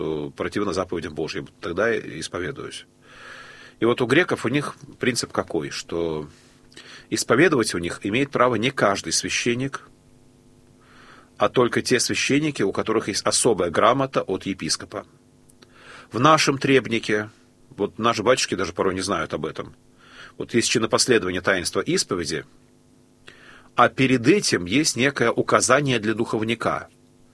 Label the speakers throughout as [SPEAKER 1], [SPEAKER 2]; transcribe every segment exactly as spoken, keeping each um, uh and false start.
[SPEAKER 1] противно заповедям Божьим, тогда я исповедуюсь. И вот у греков у них принцип какой, что исповедовать у них имеет право не каждый священник, а только те священники, у которых есть особая грамота от епископа. В нашем требнике, вот наши батюшки даже порой не знают об этом, вот есть чинопоследование таинства исповеди, а перед этим есть некое указание для духовника.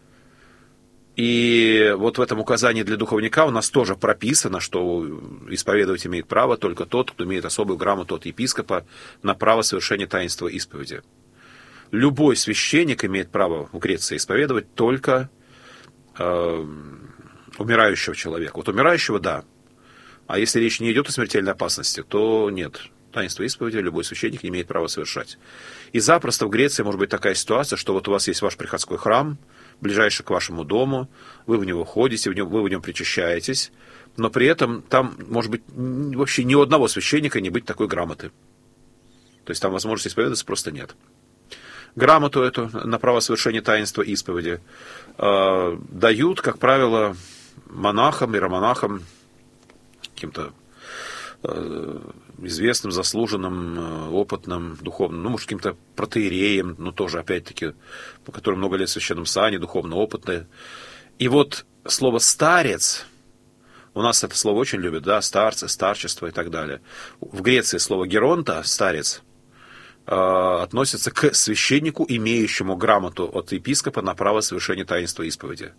[SPEAKER 1] И вот в этом указании для духовника у нас тоже прописано, что исповедовать имеет право только тот, кто имеет особую грамоту от епископа на право совершения таинства исповеди. Любой священник имеет право в Греции исповедовать только э, умирающего человека. Вот умирающего – да. А если речь не идет о смертельной опасности, то нет. Таинство исповеди любой священник не имеет права совершать. И запросто в Греции может быть такая ситуация, что вот у вас есть ваш приходской храм, ближайший к вашему дому, вы в него ходите, в нем, вы в нем причащаетесь, но при этом там, может быть, вообще ни у одного священника не быть такой грамоты. То есть там возможности исповедоваться просто нет. Грамоту эту на право совершения таинства исповеди э, дают, как правило, монахам, иеромонахам, каким-то э, известным, заслуженным, э, опытным, духовным, ну, может, каким-то протоиереем, но тоже, опять-таки, по которым много лет в священном сане, духовно опытные. И вот слово «старец», у нас это слово очень любят, да, старцы, старчество и так далее. В Греции слово «геронта», старец, относится к священнику, имеющему грамоту от епископа на право совершения таинства исповеди.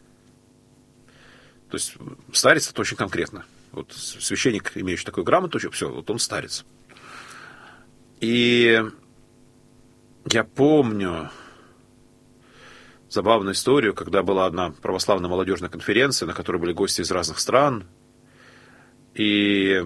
[SPEAKER 1] То есть старец это очень конкретно. Вот священник, имеющий такую грамоту, все, вот он старец. И я помню забавную историю, когда была одна православная молодежная конференция, на которой были гости из разных стран, и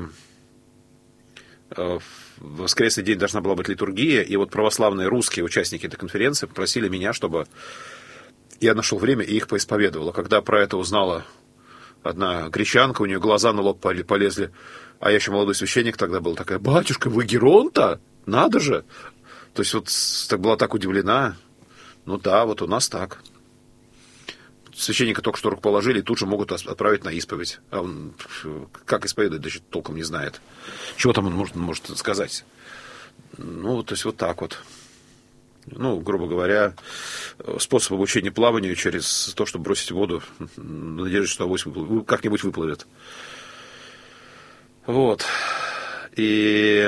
[SPEAKER 1] в воскресный день должна была быть литургия, и вот православные русские участники этой конференции попросили меня, чтобы я нашел время и их поисповедовал. А когда про это узнала одна гречанка, у нее глаза на лоб полезли, а я еще молодой священник тогда был, такая: «Батюшка, вы геронта? Надо же!» То есть вот так была так удивлена. Ну да, вот у нас так. Священника только что рукоположили, и тут же могут отправить на исповедь. А он как исповедует, даже толком не знает. Чего там он может, может сказать? Ну, то есть вот так вот. Ну, грубо говоря, способ обучения плаванию через то, чтобы бросить в воду, надеюсь, что авось выплывет, как-нибудь выплывет. Вот. И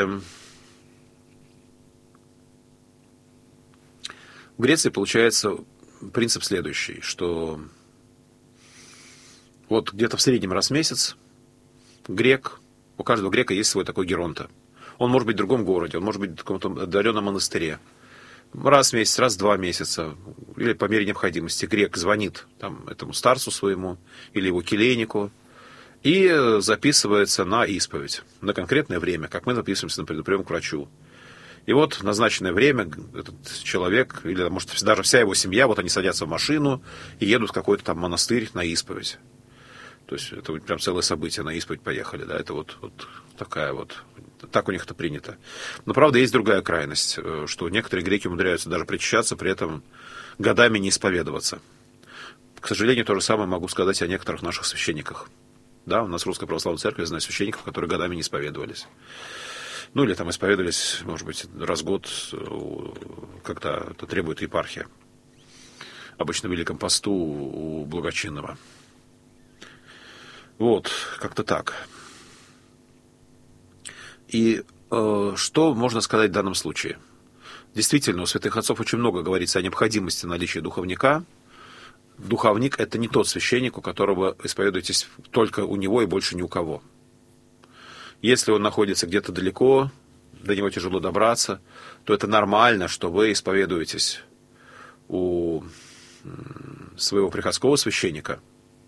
[SPEAKER 1] в Греции получается принцип следующий, что вот где-то в среднем раз в месяц грек, у каждого грека есть свой такой геронта. Он может быть в другом городе, он может быть в каком-то отдаленном монастыре. Раз в месяц, раз в два месяца, или по мере необходимости грек звонит там, этому старцу своему или его келейнику и записывается на исповедь, на конкретное время, как мы записываемся, например, на прием к врачу. И вот в назначенное время этот человек, или, может, даже вся его семья, вот они садятся в машину и едут в какой-то там монастырь на исповедь. То есть это вот прям целое событие, на исповедь поехали, да, это вот, вот такая вот, так у них это принято. Но, правда, есть другая крайность, что некоторые греки умудряются даже причащаться, при этом годами не исповедоваться. К сожалению, то же самое могу сказать о некоторых наших священниках. Да, у нас в Русской Православной Церкви я знаю священников, которые годами не исповедовались. Ну, или там исповедовались, может быть, раз в год, когда это требует епархия. Обычно в Великом посту у благочинного. Вот, как-то так. И э, что можно сказать в данном случае? Действительно, у святых отцов очень много говорится о необходимости наличия духовника. Духовник – это не тот священник, у которого исповедуетесь только у него и больше ни у кого. Если он находится где-то далеко, до него тяжело добраться, то это нормально, что вы исповедуетесь у своего приходского священника,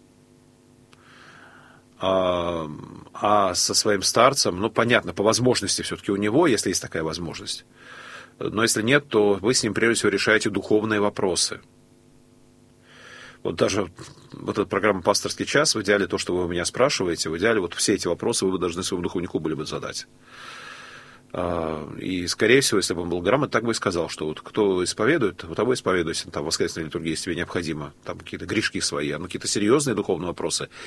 [SPEAKER 1] а, а со своим старцем, ну, понятно, по возможности все-таки у него, если есть такая возможность. Но если нет, то вы с ним прежде всего решаете духовные вопросы. Вот даже вот эта программа «Пасторский час», в идеале то, что вы у меня спрашиваете, в идеале вот все эти вопросы вы должны своему духовнику были бы задать. И, скорее всего, если бы он был грамотный, так бы и сказал, что вот кто исповедует, у того исповедуйся, там, в воскресной литургии, если тебе необходимо, там какие-то грешки свои, а ну, какие-то серьезные духовные вопросы,